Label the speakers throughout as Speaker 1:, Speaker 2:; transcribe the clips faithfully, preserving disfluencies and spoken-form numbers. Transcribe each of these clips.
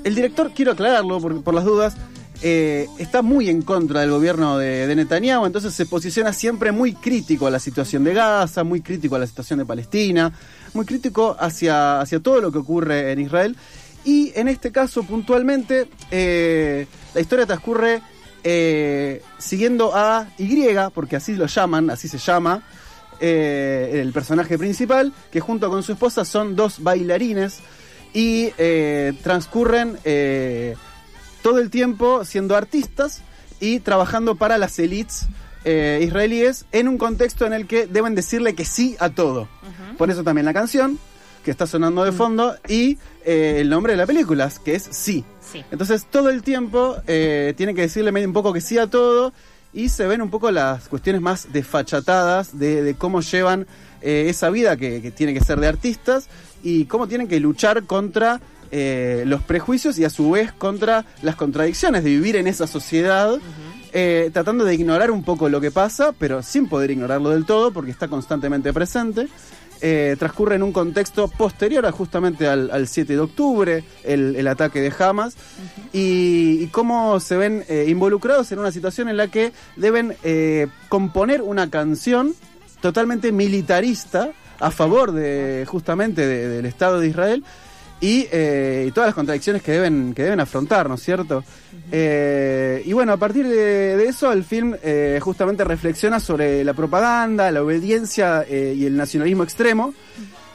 Speaker 1: el director, quiero aclararlo por, por las dudas, eh, está muy en contra del gobierno de, de Netanyahu, entonces se posiciona siempre muy crítico a la situación de Gaza, muy crítico a la situación de Palestina, muy crítico hacia, hacia todo lo que ocurre en Israel. Y en este caso, puntualmente, eh, la historia transcurre eh, siguiendo a Y, porque así lo llaman, así se llama, eh, el personaje principal, que junto con su esposa son dos bailarines y eh, transcurren eh, todo el tiempo siendo artistas y trabajando para las élites eh, israelíes en un contexto en el que deben decirle que sí a todo. Uh-huh. Por eso también la canción que está sonando de fondo y eh, el nombre de la película, que es Sí.
Speaker 2: sí.
Speaker 1: Entonces todo el tiempo eh, tiene que decirle medio un poco que sí a todo y se ven un poco las cuestiones más desfachatadas de, de cómo llevan eh, esa vida que, que tiene que ser de artistas y cómo tienen que luchar contra eh, los prejuicios y a su vez contra las contradicciones de vivir en esa sociedad, uh-huh. eh, tratando de ignorar un poco lo que pasa, pero sin poder ignorarlo del todo porque está constantemente presente. Eh, transcurre en un contexto posterior a justamente al, al siete de octubre, el, el ataque de Hamas, uh-huh. y, y cómo se ven eh, involucrados en una situación en la que deben eh, componer una canción totalmente militarista a favor de justamente de, del Estado de Israel y, eh, y todas las contradicciones que deben, que deben afrontar, ¿no es cierto? Uh-huh. Eh, y bueno, a partir de, de eso el film eh, justamente reflexiona sobre la propaganda, la obediencia eh, y el nacionalismo extremo. Uh-huh.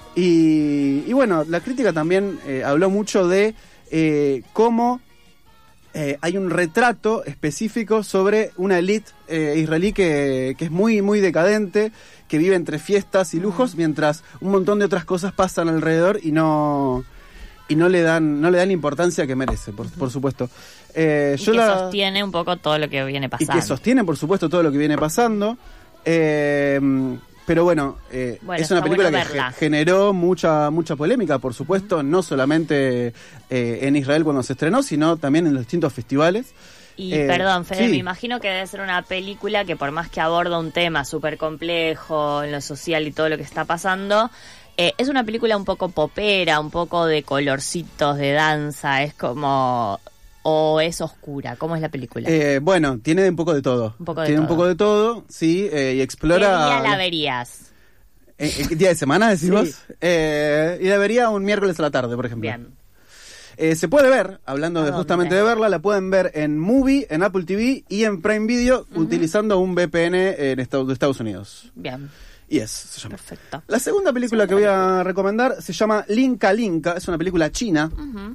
Speaker 1: y, y bueno, la crítica también eh, habló mucho de eh, cómo eh, hay un retrato específico sobre una élite eh, israelí que, que es muy, muy decadente, que vive entre fiestas y lujos, uh-huh. mientras un montón de otras cosas pasan alrededor y no... y no le dan no le dan la importancia que merece, por, por supuesto. Eh,
Speaker 2: y
Speaker 1: yo
Speaker 2: que
Speaker 1: la...
Speaker 2: sostiene un poco todo lo que viene pasando.
Speaker 1: Y que sostiene, por supuesto, todo lo que viene pasando. Eh, pero bueno, eh,
Speaker 2: bueno,
Speaker 1: es una película
Speaker 2: bueno
Speaker 1: que
Speaker 2: verla.
Speaker 1: generó mucha mucha polémica, por supuesto, uh-huh. no solamente eh, en Israel cuando se estrenó, sino también en los distintos festivales.
Speaker 2: Y
Speaker 1: eh,
Speaker 2: perdón, Fede,
Speaker 1: sí.
Speaker 2: me imagino que debe ser una película que por más que aborda un tema súper complejo en lo social y todo lo que está pasando... Eh, es una película un poco popera, un poco de colorcitos, de danza, es como... ¿O es oscura? ¿Cómo es la película?
Speaker 1: Eh, bueno, tiene un poco de todo.
Speaker 2: Un poco de
Speaker 1: tiene
Speaker 2: todo.
Speaker 1: un poco de todo, sí, eh, y explora...
Speaker 2: ¿Qué día la verías?
Speaker 1: Eh, eh, ¿Día de semana, decimos?
Speaker 2: Sí.
Speaker 1: Eh, y la vería un miércoles a la tarde, por ejemplo.
Speaker 2: Bien.
Speaker 1: Eh, se puede ver, hablando de
Speaker 2: ¿A
Speaker 1: justamente
Speaker 2: dónde?
Speaker 1: de verla, la pueden ver en Movie, en Apple T V y en Prime Video, uh-huh. utilizando un V P N en Estados, de Estados Unidos.
Speaker 2: Bien.
Speaker 1: Yes, se llama.
Speaker 2: Perfecto.
Speaker 1: La segunda película que voy a recomendar se llama Linka Linka, es una película china, uh-huh.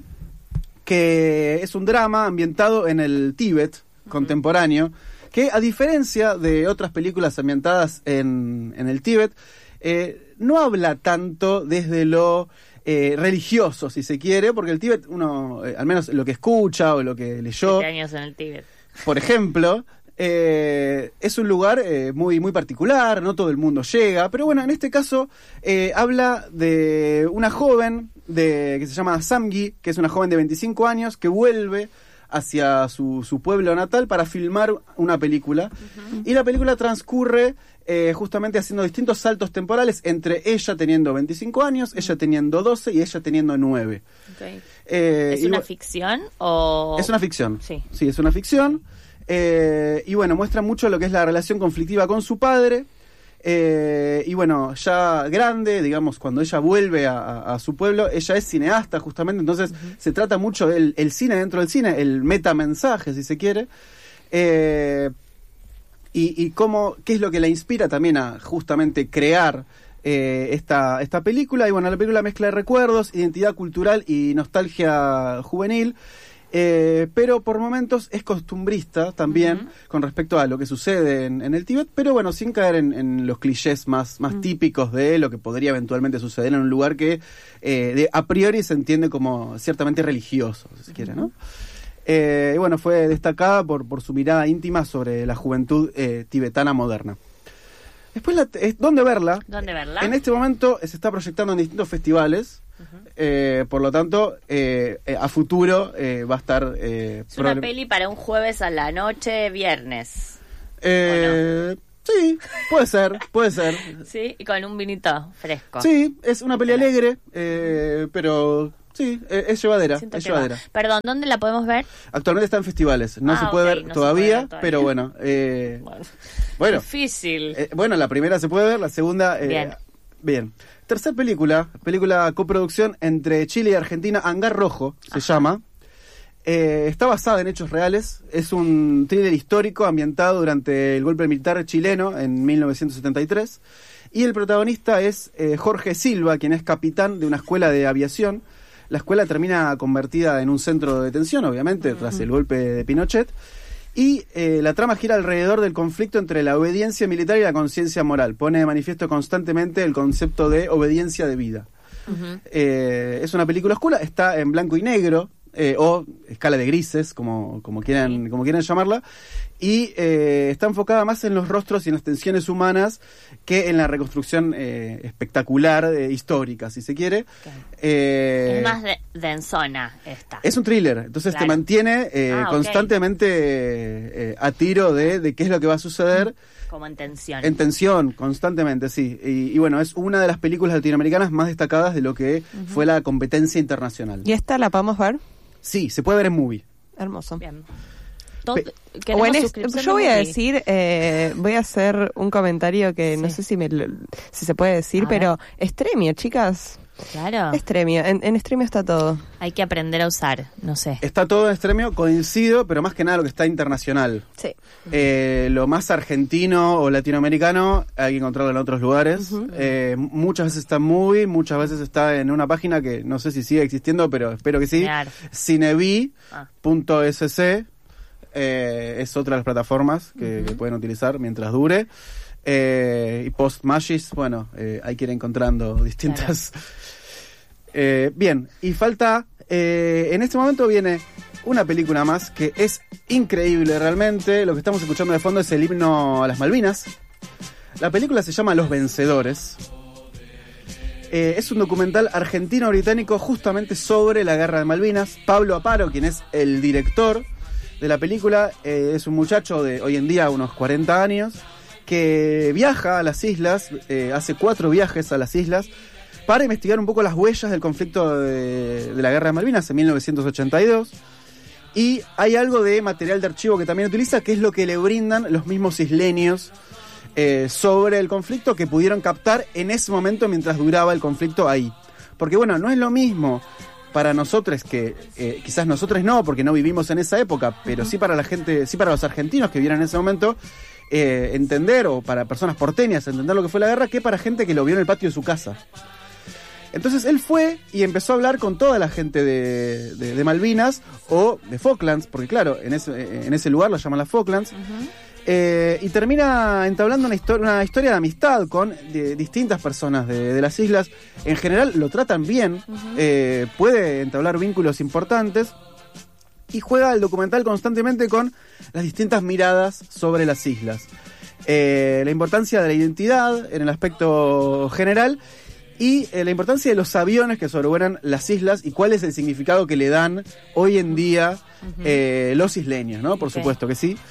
Speaker 1: que es un drama ambientado en el Tíbet uh-huh. contemporáneo, que a diferencia de otras películas ambientadas en, en el Tíbet, eh, no habla tanto desde lo eh, religioso, si se quiere, porque el Tíbet, uno, eh, al menos lo que escucha o lo que leyó...
Speaker 2: siete años en el Tíbet.
Speaker 1: Por ejemplo... Eh, es un lugar eh, muy, muy particular, no todo el mundo llega, pero bueno, en este caso eh, habla de una joven de, que se llama Samgi, que es una joven de veinticinco años que vuelve hacia su, su pueblo natal para filmar una película, uh-huh. y la película transcurre eh, justamente haciendo distintos saltos temporales entre ella teniendo veinticinco años, uh-huh. ella teniendo doce y ella teniendo nueve.
Speaker 2: Okay.
Speaker 1: Eh,
Speaker 2: ¿Es
Speaker 1: y,
Speaker 2: una ficción o...?
Speaker 1: Es una ficción,
Speaker 2: sí,
Speaker 1: sí es una ficción. Eh, y bueno, muestra mucho lo que es la relación conflictiva con su padre. Eh, y bueno, ya grande, digamos, cuando ella vuelve a, a, a su pueblo, ella es cineasta justamente, entonces uh-huh. se trata mucho del el cine dentro del cine, el metamensaje, si se quiere. Eh, y, y cómo, qué es lo que la inspira también a justamente crear eh, esta, esta película. Y bueno, la película mezcla de recuerdos, identidad cultural y nostalgia juvenil. Eh, pero por momentos es costumbrista también uh-huh. con respecto a lo que sucede en, en el Tíbet, pero bueno, sin caer en, en los clichés más, más uh-huh. típicos de lo que podría eventualmente suceder en un lugar que eh, de, a priori se entiende como ciertamente religioso, si se uh-huh. quiere, ¿no? Eh, y bueno, fue destacada por, por su mirada íntima sobre la juventud eh, tibetana moderna. Después, la, eh, ¿dónde verla?
Speaker 2: ¿Dónde verla?
Speaker 1: En este momento se está proyectando en distintos festivales. Uh-huh. Eh, por lo tanto, eh, eh, a futuro eh, va a estar... Eh,
Speaker 2: es una peli para un jueves a la noche, viernes.
Speaker 1: Eh, no? Sí, puede ser, puede ser.
Speaker 2: Sí, y con un vinito fresco.
Speaker 1: Sí, es una peli alegre, eh, pero Sí, eh, es llevadera,
Speaker 2: Siento
Speaker 1: es
Speaker 2: que va.
Speaker 1: llevadera.
Speaker 2: Perdón, ¿dónde la podemos ver?
Speaker 1: Actualmente está en festivales, no
Speaker 2: Ah,
Speaker 1: se puede
Speaker 2: ok,
Speaker 1: ver
Speaker 2: no se
Speaker 1: todavía,
Speaker 2: puede ver todavía.
Speaker 1: pero bueno. Eh,
Speaker 2: Bueno,
Speaker 1: bueno,
Speaker 2: difícil.
Speaker 1: eh, bueno, la primera se puede ver, la segunda... eh,
Speaker 2: Bien.
Speaker 1: Bien. Tercer película, película coproducción entre Chile y Argentina, Hangar Rojo, se
Speaker 2: Ajá.
Speaker 1: llama. Eh, está basada en hechos reales, es un thriller histórico ambientado durante el golpe militar chileno en mil novecientos setenta y tres. Y el protagonista es eh, Jorge Silva, quien es capitán de una escuela de aviación. La escuela termina convertida en un centro de detención, obviamente, uh-huh. tras el golpe de Pinochet. Y eh, la trama gira alrededor del conflicto entre la obediencia militar y la conciencia moral. Pone de manifiesto constantemente el concepto de obediencia de vida. Uh-huh. Eh, es una película oscura, está en blanco y negro, eh, o escala de grises, como, como, quieran, como quieran llamarla. Y eh, está enfocada más en los rostros y en las tensiones humanas que en la reconstrucción eh, espectacular, eh, histórica, si se quiere.
Speaker 2: Okay.
Speaker 1: Eh,
Speaker 2: es más de, densona esta.
Speaker 1: Es un thriller, entonces claro. te mantiene eh, ah, constantemente okay. eh, a tiro de, de qué es lo que va a suceder.
Speaker 2: Como en tensión.
Speaker 1: En tensión, constantemente, sí. Y, y bueno, es una de las películas latinoamericanas más destacadas de lo que uh-huh. fue la competencia internacional.
Speaker 3: ¿Y esta la podemos ver?
Speaker 1: Sí, se puede ver en Movie.
Speaker 3: Hermoso.
Speaker 2: Bien. Todo,
Speaker 3: bueno, es, yo voy a decir, eh, voy a hacer un comentario que sí. no sé si me si se puede decir, a pero ver. Estremio, chicas.
Speaker 2: Claro.
Speaker 3: Estremio, en, en Estremio está todo.
Speaker 2: Hay que aprender a usar, no sé.
Speaker 1: Está todo en Estremio, coincido, pero más que nada lo que está internacional.
Speaker 3: Sí.
Speaker 1: Eh, lo más argentino o latinoamericano hay que encontrarlo en otros lugares. Uh-huh. Eh, muchas veces está en Movie, muchas veces está en una página que no sé si sigue existiendo, pero espero que sí. Claro. cinevi punto es ce. Eh, es otra de las plataformas que, uh-huh. que pueden utilizar mientras dure. Eh, y Post Magis, bueno, eh, hay que ir encontrando distintas. Claro. Eh, bien, y falta. Eh, en este momento viene una película más que es increíble realmente. Lo que estamos escuchando de fondo es el himno a las Malvinas. La película se llama Los Vencedores. Eh, es un documental argentino-británico justamente sobre la guerra de Malvinas. Pablo Aparo, quien es el director de la película, eh, es un muchacho de hoy en día unos cuarenta años que viaja a las islas, eh, hace cuatro viajes a las islas para investigar un poco las huellas del conflicto de, de la guerra de Malvinas en mil novecientos ochenta y dos. Y hay algo de material de archivo que también utiliza, que es lo que le brindan los mismos isleños eh, sobre el conflicto que pudieron captar en ese momento mientras duraba el conflicto ahí. Porque bueno, no es lo mismo para nosotros que, eh, quizás nosotros no, porque no vivimos en esa época, pero uh-huh. sí para la gente, sí para los argentinos que vivieron en ese momento, eh, entender, o para personas porteñas entender lo que fue la guerra, que para gente que lo vio en el patio de su casa. Entonces él fue y empezó a hablar con toda la gente de, de, de Malvinas o de Falklands, porque claro, en ese, en ese lugar lo llaman las Falklands. Uh-huh. Eh, y termina entablando una, histor- una historia de amistad con de, distintas personas de, de las islas. En general lo tratan bien, uh-huh. eh, puede entablar vínculos importantes y juega el documental constantemente con las distintas miradas sobre las islas. Eh, la importancia de la identidad en el aspecto general y eh, la importancia de los aviones que sobrevuelan las islas y cuál es el significado que le dan hoy en día uh-huh. eh, los isleños, ¿no? Por okay. supuesto que sí.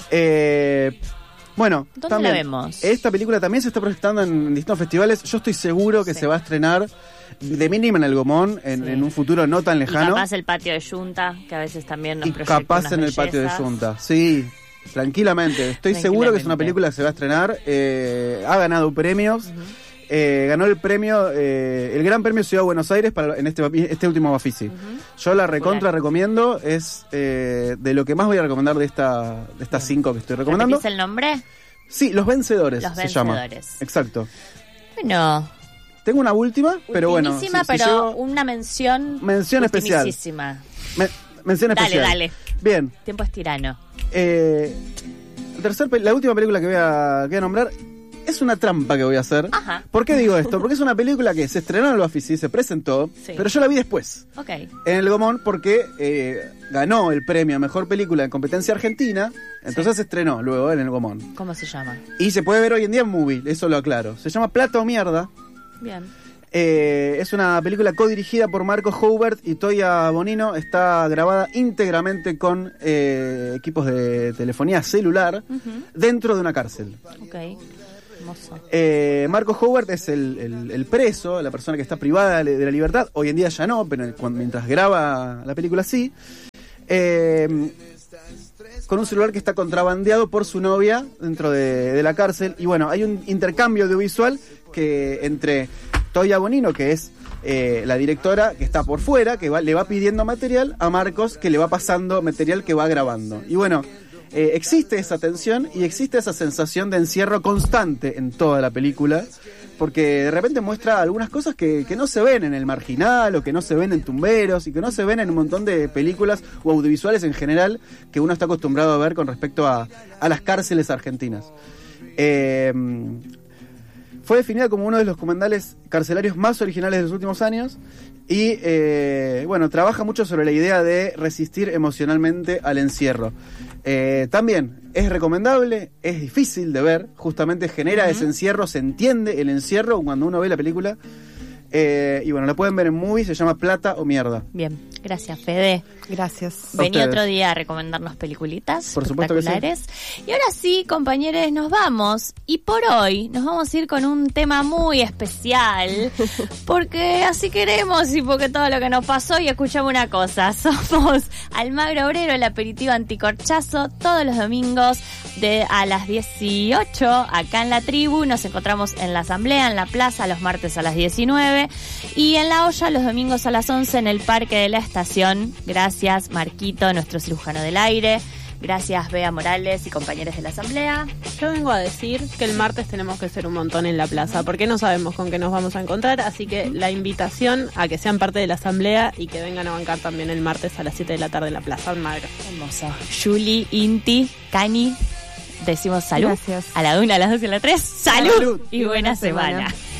Speaker 1: Eh, bueno,
Speaker 2: ¿dónde
Speaker 1: también,
Speaker 2: la vemos?
Speaker 1: Esta película también se está proyectando en distintos festivales. Yo estoy seguro que sí. se va a estrenar de mínima en el Gomón en, sí. en un futuro no tan lejano.
Speaker 2: Y capaz el patio de Yunta, que a veces también nos
Speaker 1: y
Speaker 2: proyecta
Speaker 1: capaz
Speaker 2: unas
Speaker 1: en el
Speaker 2: bellezas.
Speaker 1: patio de Yunta, sí, tranquilamente. Estoy seguro que es una película que se va a estrenar. Eh, ha ganado premios. Uh-huh. Eh, ganó el premio, eh, el Gran Premio Ciudad de Buenos Aires para en este, este último Bafisi. Uh-huh. Yo la recontra Popular. recomiendo, es eh, de lo que más voy a recomendar de esta de estas cinco que estoy recomendando.
Speaker 2: ¿Repetís el nombre?
Speaker 1: Sí, Los Vencedores.
Speaker 2: Los
Speaker 1: se
Speaker 2: Vencedores.
Speaker 1: Llama. Exacto.
Speaker 2: Bueno.
Speaker 1: Tengo una última, pero bueno.
Speaker 2: Si, pero si llego... una mención.
Speaker 1: Mención especial. Men- mención especial.
Speaker 2: Dale, dale.
Speaker 1: Bien.
Speaker 2: Tiempo es tirano.
Speaker 1: Eh, tercer, la última película que voy a, que voy a nombrar. Es una trampa que voy a hacer.
Speaker 2: Ajá.
Speaker 1: ¿Por qué digo esto? Porque es una película que se estrenó en el Bafisi, se presentó, sí. pero yo la vi después.
Speaker 2: Ok.
Speaker 1: En el Gomón porque eh, ganó el premio a Mejor Película en Competencia Argentina, entonces sí. se estrenó luego en el Gomón.
Speaker 2: ¿Cómo se llama?
Speaker 1: Y se puede ver hoy en día en Movie, eso lo aclaro. Se llama Plata o Mierda.
Speaker 2: Bien.
Speaker 1: Eh, es una película codirigida por Marco Houbert y Toya Bonino. Está grabada íntegramente con eh, equipos de telefonía celular uh-huh. dentro de una cárcel.
Speaker 2: Ok.
Speaker 1: Eh, Marco Howard es el, el, el preso, la persona que está privada de la libertad. Hoy en día ya no, pero cuando, mientras graba la película sí. Eh, con un celular que está contrabandeado por su novia dentro de, de la cárcel. Y bueno, hay un intercambio audiovisual que entre Toya Bonino, que es eh, la directora, que está por fuera, que va, le va pidiendo material a Marcos, que le va pasando material que va grabando. Y bueno, eh, existe esa tensión y existe esa sensación de encierro constante en toda la película, porque de repente muestra algunas cosas que, que no se ven en El Marginal, o que no se ven en Tumberos, y que no se ven en un montón de películas o audiovisuales en general que uno está acostumbrado a ver con respecto a, a las cárceles argentinas. Eh, fue definida como uno de los documentales carcelarios más originales de los últimos años y, eh, bueno, trabaja mucho sobre la idea de resistir emocionalmente al encierro. Eh, también es recomendable, es difícil de ver, justamente genera uh-huh. ese encierro, se entiende el encierro cuando uno ve la película. Eh, y bueno, la pueden ver en Movie, se llama Plata o Mierda.
Speaker 2: Bien, gracias Fede.
Speaker 3: Gracias.
Speaker 2: Vení otro día a recomendarnos peliculitas
Speaker 1: por supuesto
Speaker 2: espectaculares.
Speaker 1: Que sí.
Speaker 2: Y ahora sí, compañeros, nos vamos. Y por hoy nos vamos a ir con un tema muy especial. Porque así queremos y porque todo lo que nos pasó. Y escuchamos una cosa, somos Almagro Obrero, el aperitivo anticorchazo, todos los domingos de a las dieciocho acá en la tribu. Nos encontramos en la asamblea, en la plaza, los martes a las diecinueve. Y en La Olla los domingos a las once en el Parque de la Estación. Gracias Marquito, nuestro cirujano del aire. Gracias Bea Morales y compañeros de la asamblea.
Speaker 4: Yo vengo a decir que el martes tenemos que ser un montón en la plaza, porque no sabemos con qué nos vamos a encontrar, así que la invitación a que sean parte de la asamblea y que vengan a bancar también el martes a las siete de la tarde en la plaza Almagro.
Speaker 2: Hermoso. Julie, Inti, Cani, decimos salud.
Speaker 3: Gracias.
Speaker 2: A la una, a las dos y a las tres. ¡Salud! ¡Salud! Y buena, buena semana. semana.